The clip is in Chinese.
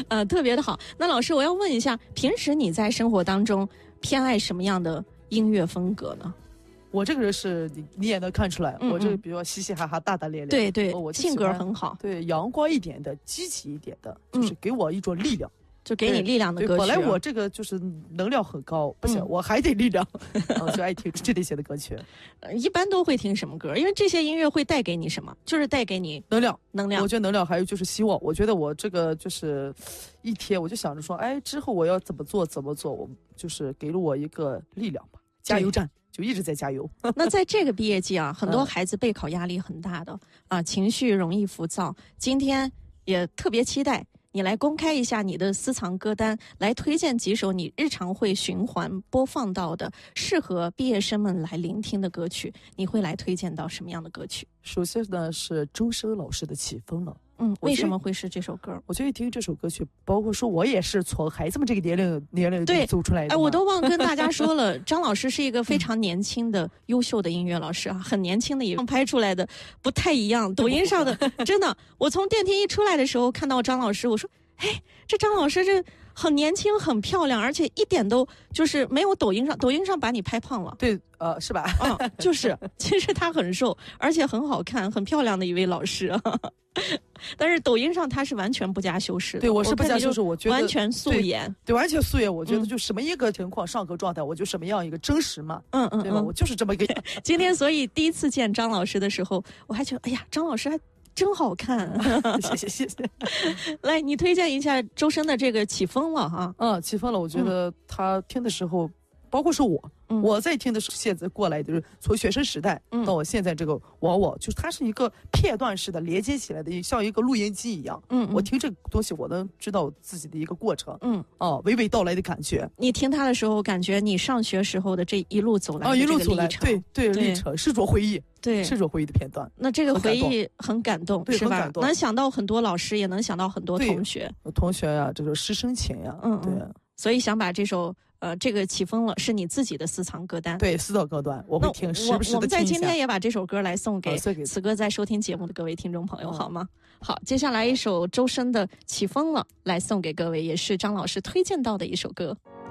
特别的好。那老师，我要问一下，平时你在生活当中偏爱什么样的音乐风格呢？ 我这个人是你也能看出来，我这个比较嘻嘻哈哈、大大咧咧， 对对， 我性格很好， 对，阳光一点的、积极一点的，就是给我一种力量。 就给你力量的歌曲。 本来我这个就是能量很高，不行，我还得力量，我就爱听这些的歌曲。 一般都会听什么歌？因为这些音乐会带给你什么？就是带给你能量。 我觉得能量，还有就是希望。我觉得我这个就是一天，我就想着说，哎，之后我要怎么做，我就是给了我一个力量吧，加油站。就一直在加油。 那在这个毕业季啊，很多孩子备考压力很大的情绪容易浮躁。今天也特别期待你来公开一下你的私藏歌单，来推荐几首你日常会循环播放到的适合毕业生们来聆听的歌曲。你会来推荐到什么样的歌曲？ 首先呢是周深老师的《起风了》。 为什么会是这首歌？ 我觉得一听这首歌曲，包括说我也是从孩子们这个年龄对走出来的。 我都忘跟大家说了，张老师是一个非常年轻的、优秀的音乐老师啊，很年轻的，也拍出来的不太一样。抖音上的真的，我从电梯一出来的时候看到张老师，我说，哎，这张老师这很年轻，很漂亮，而且一点都就是没有抖音上把你拍胖了。 对，是吧？ 就是，其实他很瘦，而且很好看，很漂亮的一位老师。但是抖音上他是完全不加修饰的。 对，我是不加修饰，我觉得完全素颜。 对，完全素颜。我觉得就什么一个情况，上课状态，我就什么样一个真实嘛。对吧？我就是这么一个。 今天所以第一次见张老师的时候，我还觉得，哎呀，张老师还真好看。 谢谢。 来，你推荐一下周深的这个《起风了》哈。 起风了，我觉得他听的时候，包括是我在听的时候，现在过来就是从学生时代到我现在这个我就是它是一个片段式的连接起来的，像一个录音机一样。我听这个东西，我能知道自己的一个过程。娓娓道来的感觉。 你听他的时候，感觉你上学时候的这一路走来的这个历程， 对历程是种回忆， 对， 是种回忆的片段。 那这个回忆很感动，是吧？能想到很多老师，也能想到很多同学呀，这种师生情呀，对。 所以想把这首这个起风了是你自己的私藏歌单， 对，私藏歌单我会听，时不时的听一下。 我们在今天也把这首歌来送给此刻在收听节目的各位听众朋友，好吗？好，接下来一首周深的《起风了》来送给各位，也是张老师推荐到的一首歌。